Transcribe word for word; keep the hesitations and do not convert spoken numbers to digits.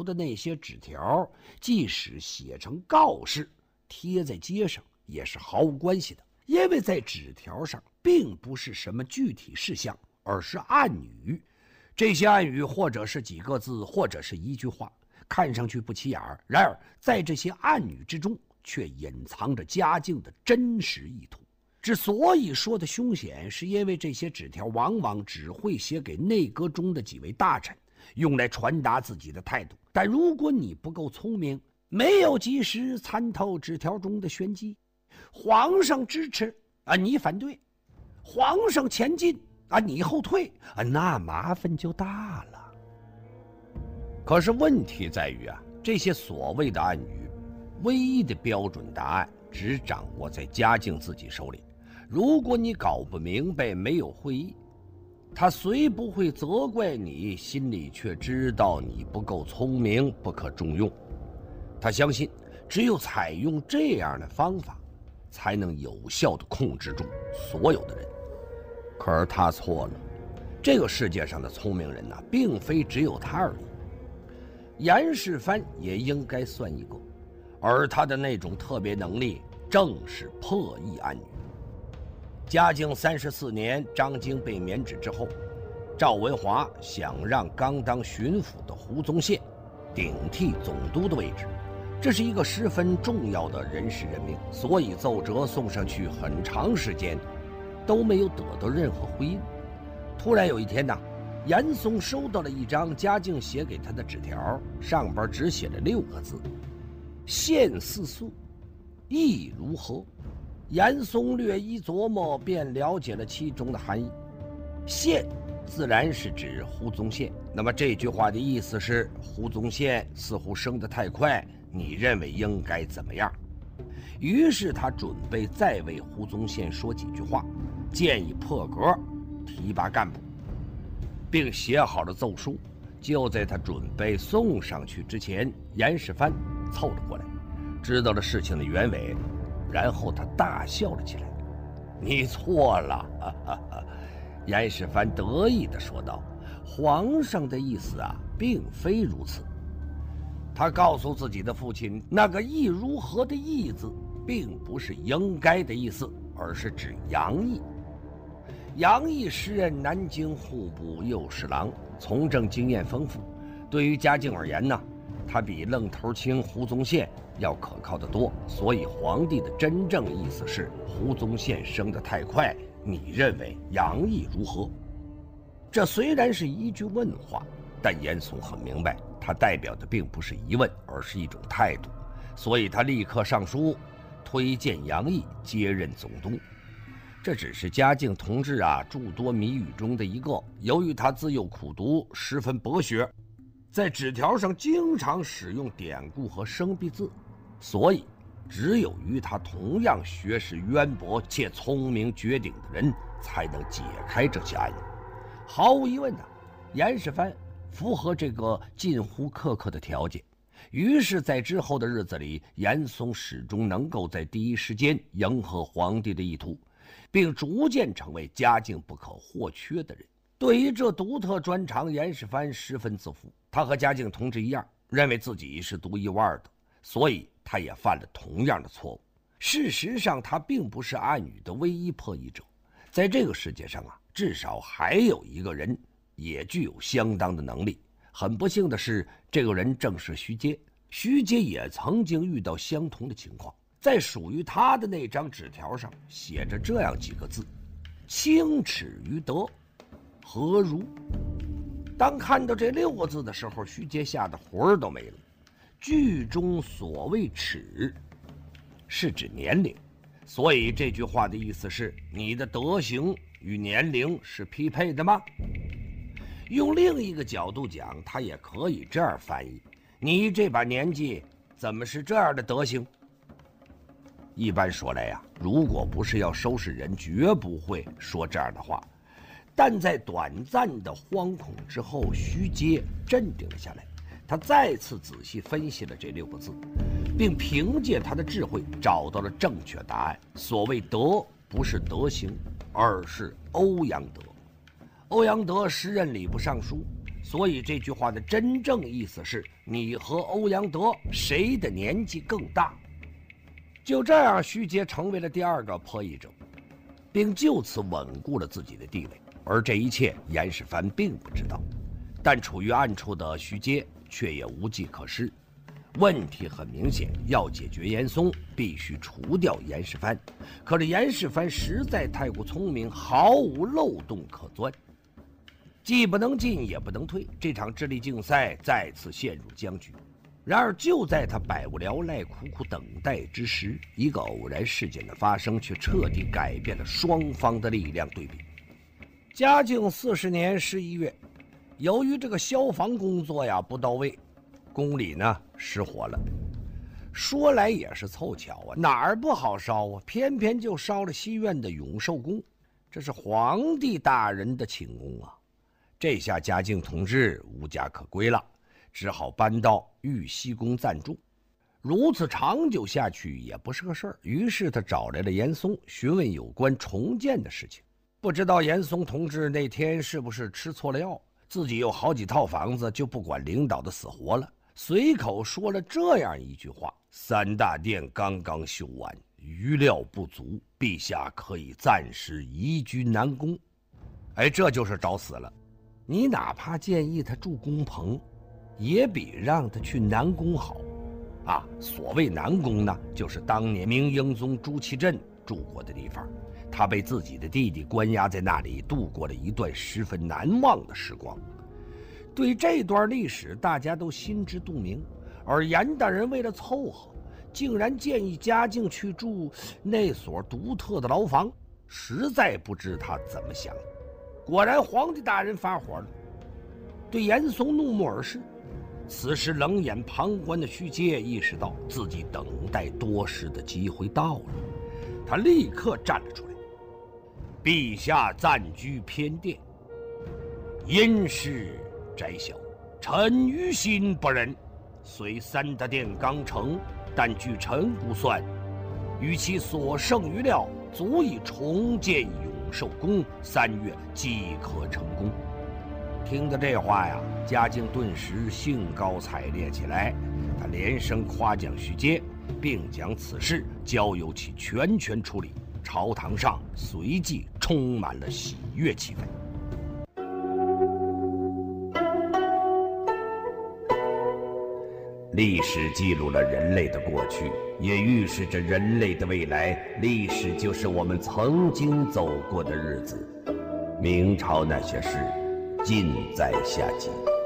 的那些纸条，即使写成告示贴在街上，也是毫无关系的，因为在纸条上并不是什么具体事项，而是暗语。这些暗语或者是几个字，或者是一句话，看上去不起眼儿，然而在这些暗语之中却隐藏着嘉靖的真实意图。之所以说的凶险，是因为这些纸条往往只会写给内阁中的几位大臣，用来传达自己的态度。但如果你不够聪明，没有及时参透纸条中的玄机，皇上支持啊，你反对；皇上前进啊，你后退啊，那麻烦就大了。可是问题在于啊，这些所谓的暗语，唯一的标准答案只掌握在嘉靖自己手里。如果你搞不明白，没有会意，他虽不会责怪你，心里却知道你不够聪明，不可重用。他相信只有采用这样的方法，才能有效地控制住所有的人。可是他错了，这个世界上的聪明人呢、啊，并非只有他而已。严世蕃也应该算一个，而他的那种特别能力，正是破译暗语。嘉靖三十四年，张经被免职之后，赵文华想让刚当巡抚的胡宗宪顶替总督的位置，这是一个十分重要的人事任命，所以奏折送上去很长时间都没有得到任何回应。突然有一天呢，严嵩收到了一张嘉靖写给他的纸条，上边只写了六个字：宪似素，意如何？严嵩略一琢磨，便了解了其中的含义。宪自然是指胡宗宪，那么这句话的意思是，胡宗宪似乎升得太快，你认为应该怎么样？于是他准备再为胡宗宪说几句话，建议破格提拔干部，并写好了奏书。就在他准备送上去之前，严世蕃凑了过来，知道了事情的原委，然后他大笑了起来。你错了，哈哈哈。严世蕃得意地说道，皇上的意思啊，并非如此。他告诉自己的父亲，那个意如何的意字，并不是应该的意思，而是指杨毅。杨毅时任南京户部右侍郎，从政经验丰富。对于嘉靖而言呢，他比愣头青胡宗宪要可靠得多，所以皇帝的真正意思是，胡宗宪升得太快，你认为杨毅如何？这虽然是一句问话，但严嵩很明白，他代表的并不是疑问，而是一种态度，所以他立刻上书推荐杨毅接任总督。这只是嘉靖同志啊诸多谜语中的一个。由于他自幼苦读，十分博学，在纸条上经常使用典故和生僻字，所以只有与他同样学识渊博且聪明绝顶的人，才能解开这些暗语。毫无疑问的，严世蕃符合这个近乎苛刻的条件。于是在之后的日子里，严嵩始终能够在第一时间迎合皇帝的意图，并逐渐成为嘉靖不可或缺的人。对于这独特专长，严世蕃十分自负。他和嘉靖同志一样，认为自己是独一无二的，所以他也犯了同样的错误。事实上，他并不是暗语的唯一破译者。在这个世界上啊，至少还有一个人也具有相当的能力。很不幸的是，这个人正是徐阶。徐阶也曾经遇到相同的情况，在属于他的那张纸条上写着这样几个字：清耻于德，何如？当看到这六个字的时候，徐阶吓得魂儿都没了。句中所谓耻，是指年龄，所以这句话的意思是，你的德行与年龄是匹配的吗？用另一个角度讲，他也可以这样翻译：你这把年纪怎么是这样的德行？一般说来呀、啊，如果不是要收拾人，绝不会说这样的话。但在短暂的惶恐之后，徐阶镇定了下来，他再次仔细分析了这六个字，并凭借他的智慧找到了正确答案。所谓德，不是德行，而是欧阳德。欧阳德时任礼部尚书， 所以这句话的真正意思是你和欧阳德谁的年纪更大。就这样，徐阶成为了第二个破译者，并就此稳固了自己的地位。而这一切严世蕃并不知道，但处于暗处的徐阶却也无计可施。问题很明显，要解决严嵩，必须除掉严世蕃。可是严世蕃实在太过聪明，毫无漏洞可钻，既不能进也不能退。这场智力竞赛再次陷入僵局。然而就在他百无聊赖、苦苦等待之时，一个偶然事件的发生却彻底改变了双方的力量对比。嘉靖四十年十一月，由于这个消防工作呀不到位，宫里呢失火了。说来也是凑巧啊，哪儿不好烧啊，偏偏就烧了西苑的永寿宫，这是皇帝大人的寝宫啊。这下嘉靖同志无家可归了，只好搬到玉溪宫暂住。如此长久下去也不是个事儿，于是他找来了严嵩，询问有关重建的事情。不知道严嵩同志那天是不是吃错了药，自己有好几套房子，就不管领导的死活了，随口说了这样一句话：三大殿刚刚修完，余料不足，陛下可以暂时移居南宫。哎，这就是找死了。你哪怕建议他住宫棚，也比让他去南宫好啊。所谓南宫呢，就是当年明英宗朱祁镇住过的地方，他被自己的弟弟关押在那里，度过了一段十分难忘的时光。对这段历史大家都心知肚明，而严大人为了凑合，竟然建议嘉靖去住那所独特的牢房，实在不知他怎么想。果然皇帝大人发火了，对严嵩怒目而视。此时冷眼旁观的徐阶意识到自己等待多时的机会到了，他立刻站了出来：陛下暂居偏殿，因事窄小，臣于心不忍。虽三大殿刚成，但据臣估算，与其所剩余料足以重建永寿宫，三月即可成功。听到这话呀，嘉靖顿时兴高采烈起来，他连声夸奖徐阶，并将此事交由其全权处理。朝堂上随即充满了喜悦气氛。历史记录了人类的过去，也预示着人类的未来。历史就是我们曾经走过的日子。明朝那些事，尽在下集。